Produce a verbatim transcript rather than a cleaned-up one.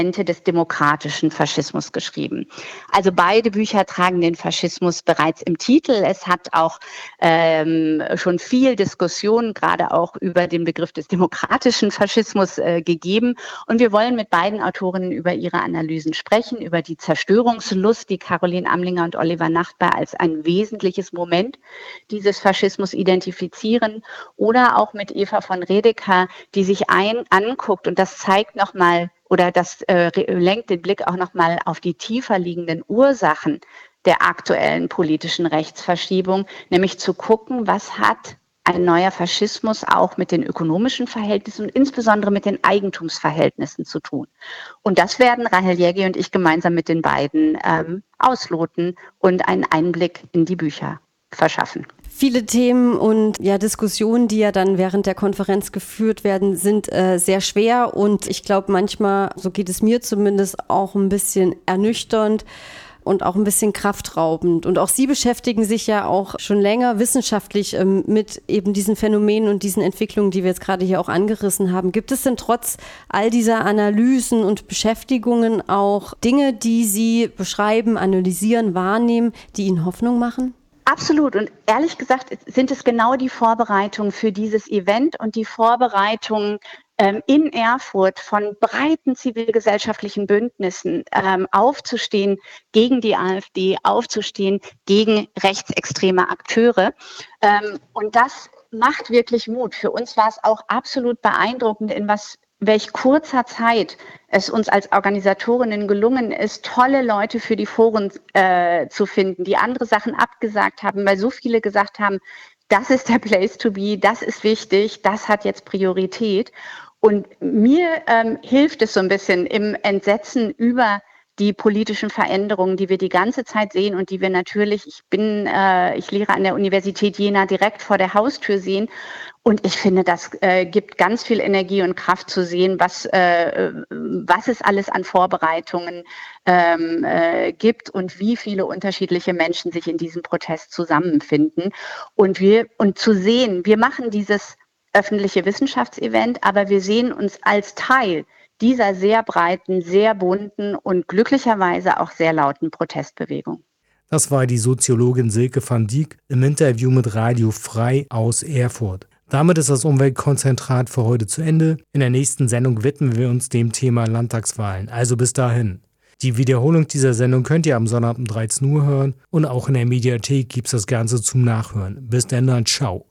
des demokratischen Faschismus geschrieben. Also beide Bücher tragen den Faschismus bereits im Titel. Es hat auch ähm, schon viel Diskussion, gerade auch über den Begriff des demokratischen Faschismus äh, gegeben. Und wir wollen mit beiden Autorinnen über ihre Analysen sprechen, über die Zerstörungslust, die Caroline Amlinger und Oliver Nachtbar als ein wesentliches Moment dieses Faschismus identifizieren, oder auch mit Eva von Redeker, die sich ein anguckt, und das zeigt nochmal, oder das äh, lenkt den Blick auch nochmal auf die tiefer liegenden Ursachen der aktuellen politischen Rechtsverschiebung, nämlich zu gucken, was hat ein neuer Faschismus auch mit den ökonomischen Verhältnissen und insbesondere mit den Eigentumsverhältnissen zu tun. Und das werden Rahel Jägi und ich gemeinsam mit den beiden ähm, ausloten und einen Einblick in die Bücher verschaffen. Viele Themen und ja, Diskussionen, die ja dann während der Konferenz geführt werden, sind äh, sehr schwer und ich glaube manchmal, so geht es mir zumindest, auch ein bisschen ernüchternd und auch ein bisschen kraftraubend. Und auch Sie beschäftigen sich ja auch schon länger wissenschaftlich ähm, mit eben diesen Phänomenen und diesen Entwicklungen, die wir jetzt gerade hier auch angerissen haben. Gibt es denn trotz all dieser Analysen und Beschäftigungen auch Dinge, die Sie beschreiben, analysieren, wahrnehmen, die Ihnen Hoffnung machen? Absolut. Und ehrlich gesagt sind es genau die Vorbereitungen für dieses Event und die Vorbereitungen ähm, in Erfurt von breiten zivilgesellschaftlichen Bündnissen ähm, aufzustehen gegen die AfD, aufzustehen gegen rechtsextreme Akteure. Ähm, und das macht wirklich Mut. Für uns war es auch absolut beeindruckend, in was welch kurzer Zeit es uns als Organisatorinnen gelungen ist, tolle Leute für die Foren äh, zu finden, die andere Sachen abgesagt haben, weil so viele gesagt haben, das ist der Place to be, das ist wichtig, das hat jetzt Priorität. Und mir ähm, hilft es so ein bisschen im Entsetzen über die politischen Veränderungen, die wir die ganze Zeit sehen und die wir natürlich, ich bin, äh, ich lehre an der Universität Jena, direkt vor der Haustür sehen. Und ich finde, das äh, gibt ganz viel Energie und Kraft zu sehen, was, äh, was es alles an Vorbereitungen ähm, äh, gibt und wie viele unterschiedliche Menschen sich in diesem Protest zusammenfinden. Und wir, und zu sehen, wir machen dieses öffentliche Wissenschaftsevent, aber wir sehen uns als Teil dieser sehr breiten, sehr bunten und glücklicherweise auch sehr lauten Protestbewegung. Das war die Soziologin Silke van Dijk im Interview mit Radio Frei aus Erfurt. Damit ist das Umweltkonzentrat für heute zu Ende. In der nächsten Sendung widmen wir uns dem Thema Landtagswahlen. Also bis dahin. Die Wiederholung dieser Sendung könnt ihr am Sonnabend um dreizehn Uhr hören und auch in der Mediathek gibt's das Ganze zum Nachhören. Bis dann, dann ciao.